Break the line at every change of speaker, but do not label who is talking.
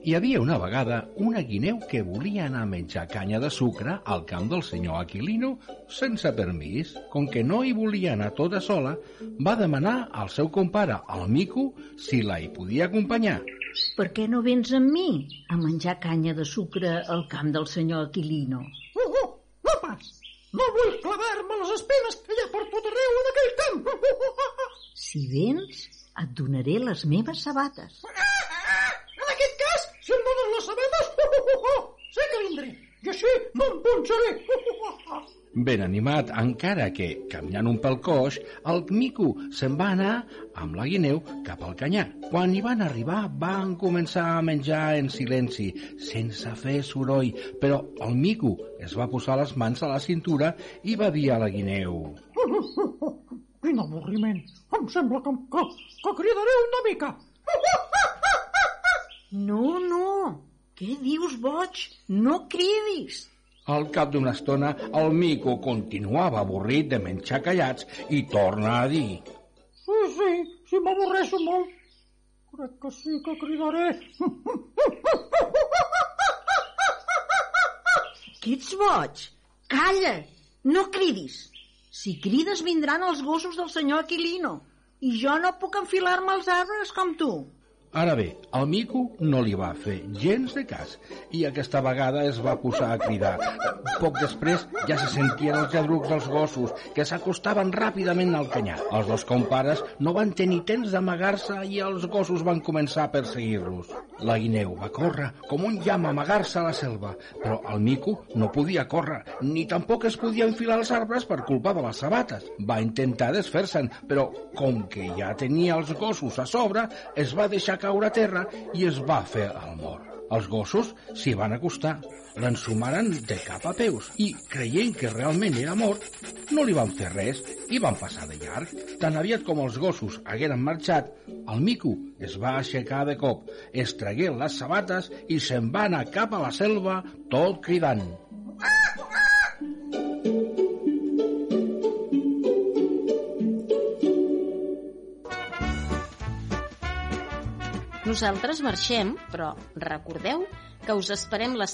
Hi havia una vegada una guineu que volia anar a menjar canya de sucre al camp del senyor Aquilino sense permís. Com que no hi volia anar tota sola, va demanar al seu compare, el mico, si la hi podia acompanyar.
Per què no vens amb mi a menjar canya de sucre al camp del senyor Aquilino?
No pas! No vull clavar-me les espines que hi ha per tot arreu en aquell camp!
Si vens, et donaré les meves sabates.
En aquest cas, si em dones les sabates, sé que vindré, i així no em punxaré.
Ben animat, encara que, caminant un pèl coix, el mico se'n va anar amb la guineu cap al canyar. Quan hi van arribar, van començar a menjar en silenci, sense fer soroll, però el mico es va posar les mans a la cintura i va dir a la guineu:
Quin avorriment! Em sembla que cridaré una mica.
No, què dius, boig? No cridis!
Al cap d'una estona, el mico continuava avorrit de menjar callats i torna a dir:
Sí, m'avorreixo molt. Crec que sí que cridaré.
Que ets boig? Calla! No cridis! Si crides vindran els gossos del senyor Aquilino i jo no puc enfilar-me als arbres com tu.
Ara bé, el mico no li va fer gens de cas i aquesta vegada es va posar a cridar. Poc després ja se sentien els lladrucs dels gossos que s'acostaven ràpidament al canyar. Els dos compares no van tenir temps d'amagar-se i els gossos van començar a perseguir-los. La guineu va córrer com un llamp a amagar-se a la selva, però el mico no podia córrer, ni tampoc es podia enfilar als arbres per culpa de les sabates. Va intentar desfer-se'n, però com que ja tenia els gossos a sobre, es va deixar caure a terra i es va fer el mort. Els gossos s'hi van acostar, l'ensumaren de cap a peus i, creient que realment era mort, no li van fer res i van passar de llarg. Tan aviat com els gossos hagueren marxat, el mico es va aixecar de cop, es tragué les sabates i se'n va anar cap a la selva tot cridant.
Nosaltres marxem, però recordeu que us esperem la